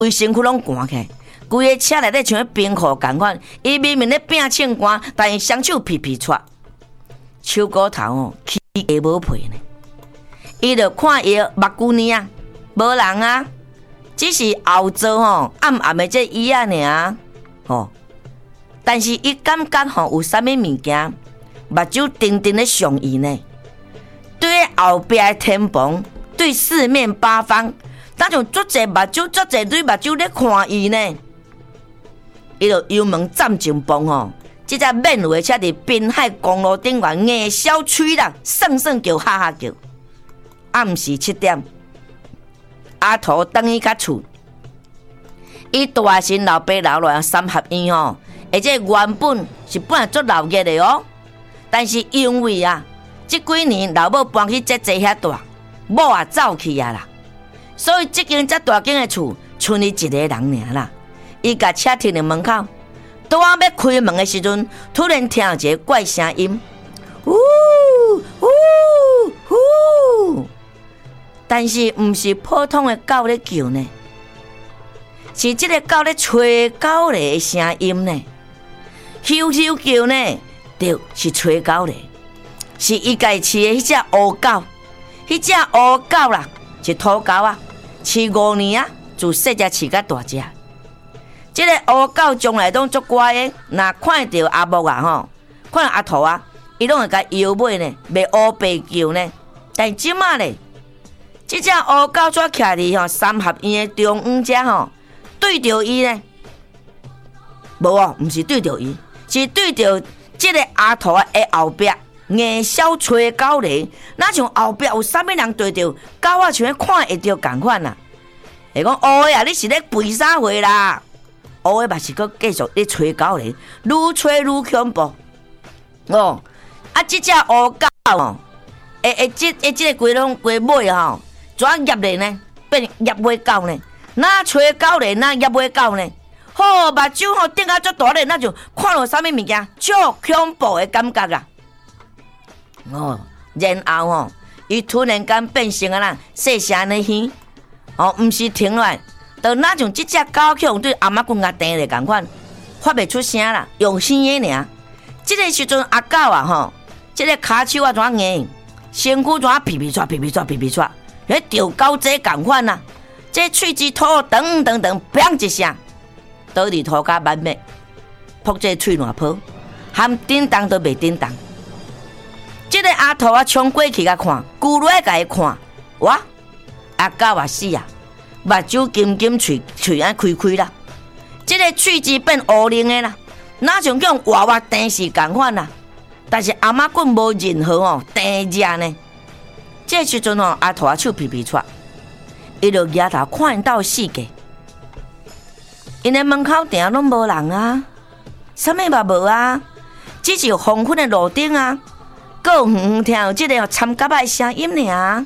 规身躯拢寒起来，规个车内底像咧冰库共款。伊明明咧拼唱歌，但伊双手皮皮喘，手骨头哦起下无皮呢。伊就看伊目睭呢啊，无人啊，只是后座吼暗暗的这椅仔尔吼。但是伊感觉吼有啥物物件，目睭定定咧上伊呢。对后壁的天棚，对四面八方，那种足侪目睭、足侪对目睭咧看伊呢。伊就油门站前蹦吼，这只免费车伫滨海公路顶缘硬小吹啦，算算叫哈哈叫。暗时7点，阿土等伊较厝，伊大神老爸留落三合院吼，而且原本是本来做老热的哦，但是因为啊。这几年老母搬去这坐遐大，某也走去啊啦，所以这间这大间的厝，剩伊一个人尔啦。伊甲车停伫门口，拄仔要开门的时阵，突然听到一个怪声音，呜呜呜，但是毋是普通的狗咧叫呢，是这个狗咧吹狗咧的声音呢，咻咻叫呢，对，是吹狗咧。是伊家饲的迄只乌狗，迄只乌狗啦，是土狗啊，饲5年啊，自细只饲到大只。这个乌狗从来拢足乖的，若看到阿木啊吼，看到阿土啊，伊拢会甲摇尾呢，袂乌白叫呢。但即马咧，这只乌狗却徛伫吼三合院的中央遮吼，对着伊呢，无哦，毋是对着伊，是对着这个阿土的后壁。硬小吹狗咧，哪像后壁有啥物人对着狗啊，像看会着共款啊？会讲乌的啊，你是咧肥啥货啦？乌的嘛是搁继续咧吹狗咧，愈吹愈恐怖哦！啊，这只乌狗哦，这个规尾吼，怎夹咧呢？变夹尾狗呢？哪吹狗咧？哪夹尾狗呢？好，目睭吼瞪啊足大咧，那种看到啥物物件，足恐怖的感觉啊！哦，然后吼，伊突然间变成啊啦细声的耳，哦，毋是停落来，就那种即只狗去用对阿妈棍甲钉咧共款，发袂出声啦，用耳的尔。即个时阵阿狗啊吼，即个骹手啊怎硬，身躯怎皮皮喘皮皮喘皮皮喘，迄钓狗仔共款啦。这喙齿吐等等等，砰一声，倒伫涂骹满面，扑这喙烂泡，含叮当都袂叮当。这个阿土啊，冲过去甲看，咕噜甲伊看，哇！阿狗也死啊，目睭金金，喙安开开啦。这个喙齿变乌灵的啦，哪像用娃娃电视共款啦。但是阿妈棍无任何哦电热呢。这时阵哦，阿土啊手皮皮喘，伊就抬头看到世界。因的门口顶拢无人啊，啥物嘛无啊，只是黄昏的路顶啊。够远听到这个参甲的声音尔，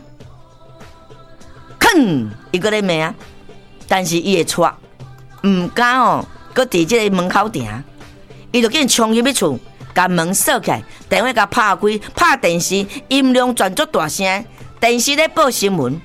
吭，伊个咧骂啊，但是伊会错，唔敢哦，搁伫这个门口埕，伊就紧冲入去厝，甲门锁起来，电话甲拍开，拍电视，音量转足大声，电视咧报新闻，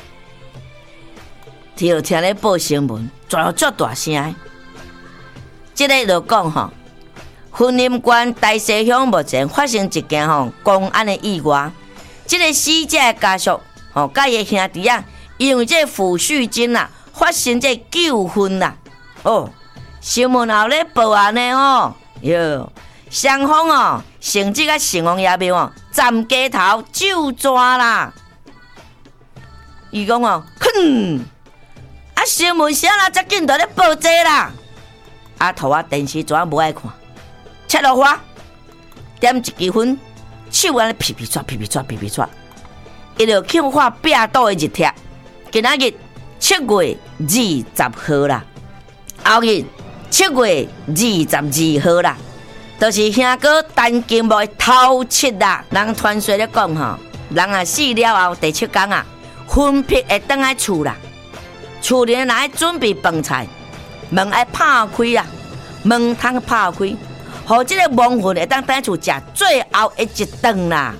就听咧报新闻，转足大声，这个就讲吼。云林县大西乡目前发生一件公安的意外，这个死者的家属甲伊兄弟啊，因为这抚恤金啊发生这纠纷啦。新闻后咧报案的哟，双方成绩甲成王爷庙站街头就抓啦。伊讲哼，新闻啥啦，遮紧就咧报这啦。阿头啊，电视怎无爱看？切落花，点一支烟，手安尼皮皮喘，皮皮喘，皮皮喘，伊就去看壁倒的日帖。今仔日7月20号啦，后日7月22号啦，就是兄哥陈金木的头七啦。人传说咧讲人啊死了后第7天啊，魂魄会倒来厝啦，厝里若爱准备饭菜，门爱拍开啊，门窗拍开。互这个亡魂会当等厝食最后的一顿啦。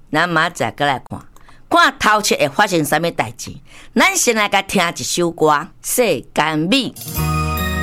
咱明仔再来看，看头七会发生啥物代志。咱先来甲听一首歌《世间美》。